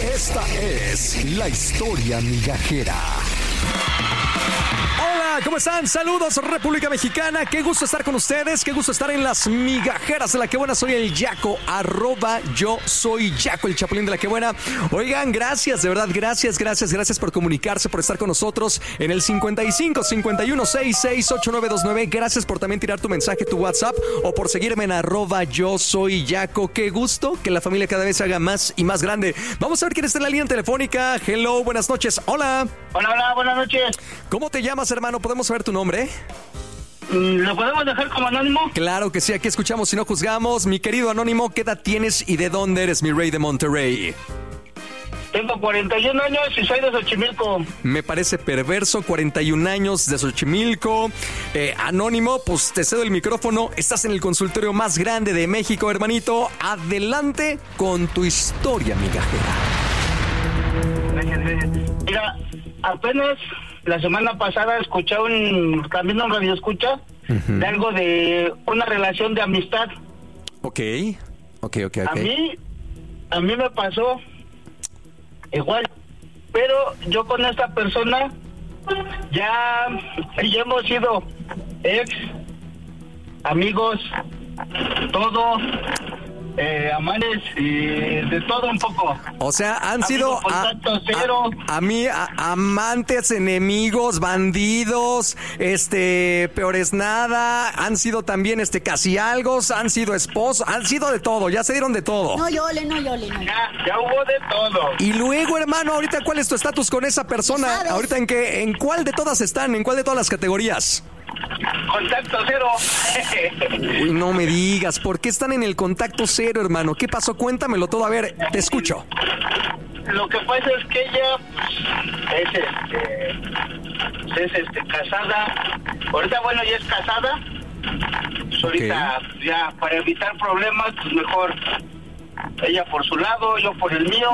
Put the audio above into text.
Esta es la historia migajera. Hola, ¿cómo están? Saludos, República Mexicana. Qué gusto estar con ustedes. Qué gusto estar en las migajeras de La Que Buena. Soy el Yaco, @yo soy Yaco, el Chapulín de La Que Buena. Oigan, gracias, de verdad, gracias por comunicarse, por estar con nosotros en el 55 51 66 8929. Gracias por también tirar tu mensaje, tu WhatsApp, o por seguirme en @yo soy Yaco. Qué gusto que la familia cada vez se haga más y más grande. Vamos a ver quién está en la línea telefónica. Hello, buenas noches. Hola. Hola, buenas noches. ¿Cómo te llamas, hermano? ¿Podemos saber tu nombre? ¿Lo podemos dejar como anónimo? Claro que sí, aquí escuchamos y no juzgamos. Mi querido anónimo, ¿qué edad tienes y de dónde eres, mi rey de Monterrey? Tengo 41 años y soy de Xochimilco. Me parece perverso, 41 años de Xochimilco. Anónimo, pues te cedo el micrófono. Estás en el consultorio más grande de México, hermanito. Adelante con tu historia migajera. Gracias. Mira, apenas la semana pasada escuché también un radio escucha de algo de una relación de amistad. Ok. A mí me pasó igual, pero yo con esta persona ya hemos sido ex, amigos, todo, amantes y de todo un poco. O sea, han sido amantes, enemigos, bandidos, peores nada, han sido también casi algo, han sido esposos, han sido de todo, ya se dieron de todo. No llole. Ya hubo de todo. Y luego, hermano, ahorita ¿cuál es tu estatus con esa persona? ¿Sabes? Ahorita en cuál de todas están, en cuál de todas las categorías. Contacto cero. Uy, no me digas, ¿por qué están en el contacto cero, hermano? ¿Qué pasó? Cuéntamelo todo, a ver, te escucho. Lo que pasa es que ella es casada. Ahorita, bueno, ya es casada. Pues ahorita, ya para evitar problemas, pues mejor ella por su lado, yo por el mío.